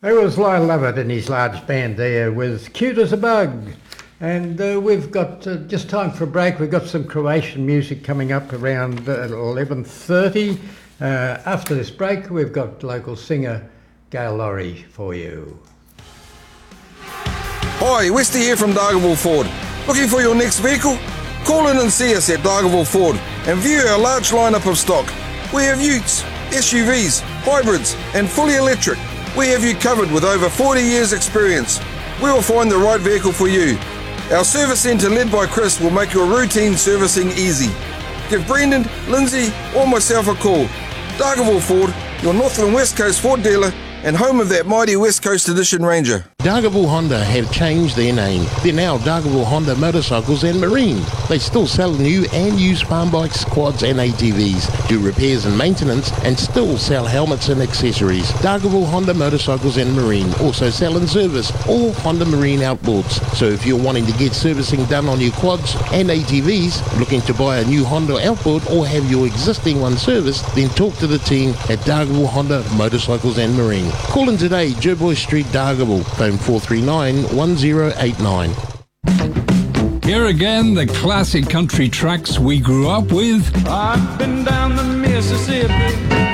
It was Lyle Lovett and his large band there with Cute as a Bug. And we've got just time for a break. We've got some Croatian music coming up around 11:30. After this break, we've got local singer Gail Laurie for you. Hi, Westy here from Dargaville Ford. Looking for your next vehicle? Call in and see us at Dargaville Ford and view our large lineup of stock. We have utes, SUVs, hybrids and fully electric. We have you covered with over 40 years experience. We will find the right vehicle for you. Our service centre led by Chris will make your routine servicing easy. Give Brendan, Lindsay or myself a call. Dargaville Ford, your North and West Coast Ford dealer and home of that mighty West Coast Edition Ranger. Dargaville Honda have changed their name. They're now Dargaville Honda Motorcycles and Marine. They still sell new and used farm bikes, quads and ATVs, do repairs and maintenance, and still sell helmets and accessories. Dargaville Honda Motorcycles and Marine also sell and service all Honda Marine outboards. So if you're wanting to get servicing done on your quads and ATVs, looking to buy a new Honda outboard or have your existing one serviced, then talk to the team at Dargaville Honda Motorcycles and Marine. Call in today, Jerboy Street, Dargaville, phone 439-1089. Here again, the classic country tracks we grew up with. I've been down the Mississippi